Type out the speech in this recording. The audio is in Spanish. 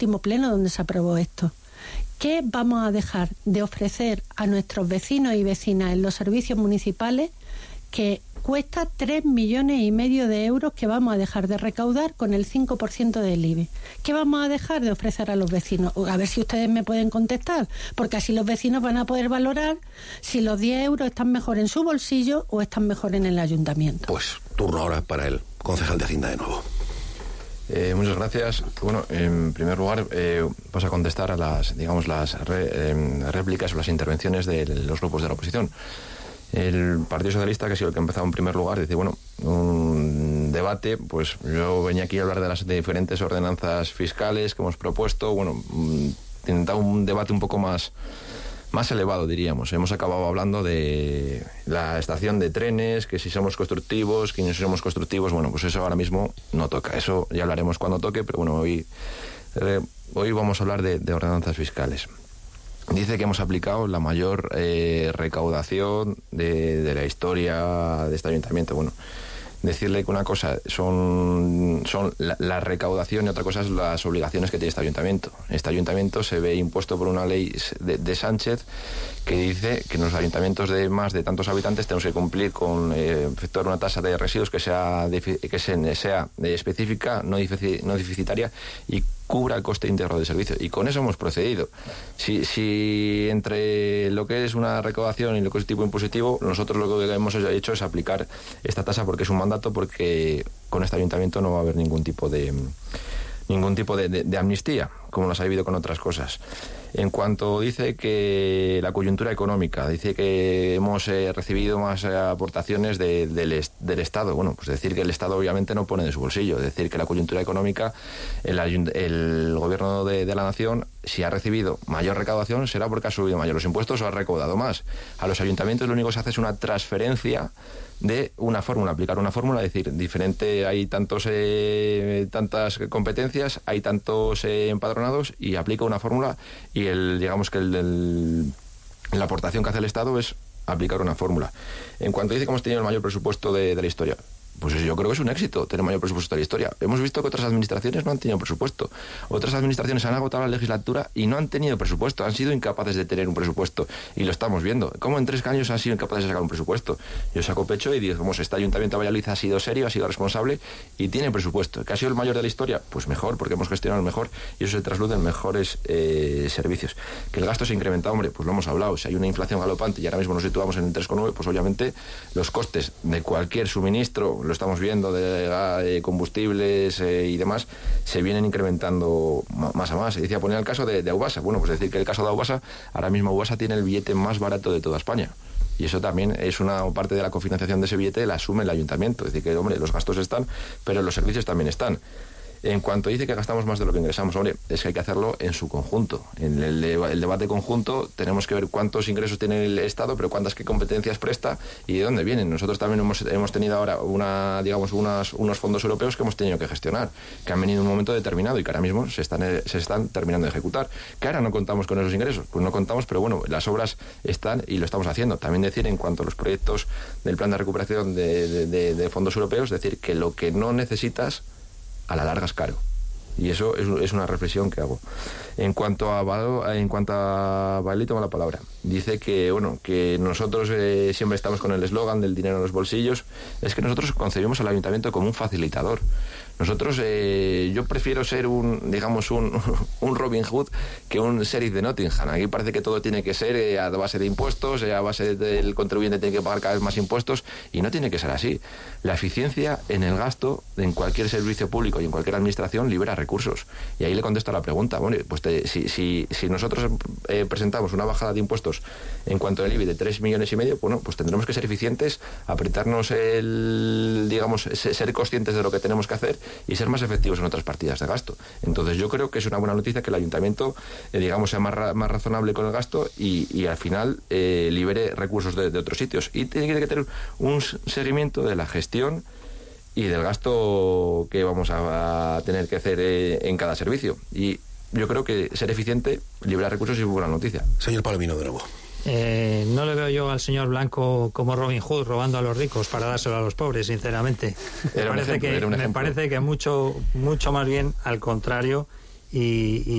último pleno donde se aprobó esto. ¿Qué vamos a dejar de ofrecer a nuestros vecinos y vecinas en los servicios municipales que cuesta 3,5 millones de euros que vamos a dejar de recaudar con el 5% del IBI? ¿Qué vamos a dejar de ofrecer a los vecinos? A ver si ustedes me pueden contestar, porque así los vecinos van a poder valorar si los 10 euros están mejor en su bolsillo o están mejor en el ayuntamiento. Pues turno ahora para el concejal de Hacienda de nuevo. Muchas gracias. Bueno, en primer lugar, vas a contestar a las réplicas o las intervenciones de los grupos de la oposición. El Partido Socialista, que ha sido el que ha empezado en primer lugar, dice, bueno, un debate, pues yo venía aquí a hablar de las diferentes ordenanzas fiscales que hemos propuesto, bueno, intentado un debate un poco más elevado, diríamos. Hemos acabado hablando de la estación de trenes, que si somos constructivos, que no somos constructivos, bueno, pues eso ahora mismo no toca. Eso ya hablaremos cuando toque, pero bueno, hoy vamos a hablar de ordenanzas fiscales. Dice que hemos aplicado la mayor recaudación de la historia de este ayuntamiento. Bueno, decirle que una cosa son la recaudación y otra cosa es las obligaciones que tiene este ayuntamiento. Este ayuntamiento se ve impuesto por una ley de Sánchez que dice que en los ayuntamientos de más de tantos habitantes tenemos que cumplir con efectuar una tasa de residuos que sea específica, no deficitaria y cubra el coste íntegro del servicio. Y con eso hemos procedido. Si entre lo que es una recaudación y lo que es tipo impositivo, nosotros lo que hemos hecho es aplicar esta tasa porque es un mandato, porque con este ayuntamiento no va a haber ningún tipo de amnistía, como las ha habido con otras cosas. En cuanto dice que la coyuntura económica, dice que hemos recibido más aportaciones del Estado. Bueno, pues decir que el Estado obviamente no pone de su bolsillo. Decir que la coyuntura económica, el gobierno de la nación, si ha recibido mayor recaudación, será porque ha subido mayor los impuestos o ha recaudado más. A los ayuntamientos lo único que se hace es una transferencia de una fórmula, aplicar una fórmula, es decir, diferente, hay tantas competencias, hay tantos empadronados y aplica una fórmula y digamos que la aportación que hace el Estado es aplicar una fórmula. En cuanto dice que hemos tenido el mayor presupuesto de la historia, pues yo creo que es un éxito tener mayor presupuesto de la historia. Hemos visto que otras administraciones no han tenido presupuesto. Otras administraciones han agotado la legislatura y no han tenido presupuesto. Han sido incapaces de tener un presupuesto. Y lo estamos viendo. ¿Cómo en 3 años han sido incapaces de sacar un presupuesto? Yo saco pecho y digo, este ayuntamiento de Valladolid ha sido serio, ha sido responsable y tiene presupuesto. ¿Que ha sido el mayor de la historia? Pues mejor, porque hemos gestionado mejor y eso se trasluce en mejores servicios. ¿Que el gasto se ha incrementado? Hombre, pues lo hemos hablado. Si hay una inflación galopante y ahora mismo nos situamos en el 3,9, pues obviamente los costes de cualquier suministro, lo estamos viendo, de combustibles y demás, se vienen incrementando más a más. Se decía, poner el caso de Aubasa. Bueno, pues decir que el caso de Aubasa, ahora mismo Aubasa tiene el billete más barato de toda España. Y eso también es una parte de la cofinanciación de ese billete, la asume el ayuntamiento. Es decir, que, hombre, los gastos están, pero los servicios también están. En cuanto dice que gastamos más de lo que ingresamos, hombre, es que hay que hacerlo en su conjunto. En el debate conjunto tenemos que ver cuántos ingresos tiene el Estado, pero cuántas qué competencias presta y de dónde vienen. Nosotros también hemos tenido ahora unos fondos europeos que hemos tenido que gestionar, que han venido en un momento determinado y que ahora mismo se están terminando de ejecutar. Que ahora no contamos con esos ingresos, pues no contamos, pero bueno, las obras están y lo estamos haciendo. También decir, en cuanto a los proyectos del plan de recuperación de fondos europeos, decir que lo que no necesitas a la larga es caro. Y eso es una reflexión que hago. En cuanto a Bailey, toma la palabra. Dice que, bueno, que nosotros siempre estamos con el eslogan del dinero en los bolsillos. Es que nosotros concebimos al ayuntamiento como un facilitador. Nosotros, yo prefiero ser un Robin Hood que un sheriff de Nottingham. Aquí parece que todo tiene que ser a base de impuestos, a base del contribuyente tiene que pagar cada vez más impuestos, y no tiene que ser así. La eficiencia en el gasto en cualquier servicio público y en cualquier administración libera recursos. Y ahí le contesto a la pregunta. Bueno, pues si nosotros presentamos una bajada de impuestos en cuanto al IBI de 3,5 millones, bueno, pues tendremos que ser eficientes, apretarnos ser conscientes de lo que tenemos que hacer y ser más efectivos en otras partidas de gasto. Entonces yo creo que es una buena noticia que el ayuntamiento sea más razonable con el gasto y al final libere recursos de otros sitios. Y tiene que tener un seguimiento de la gestión y del gasto que vamos a tener que hacer en cada servicio. Y yo creo que ser eficiente, liberar recursos es buena noticia. Señor Palomino, de nuevo. No le veo yo al señor Blanco como Robin Hood robando a los ricos para dárselo a los pobres, sinceramente. Me parece que mucho más bien al contrario, y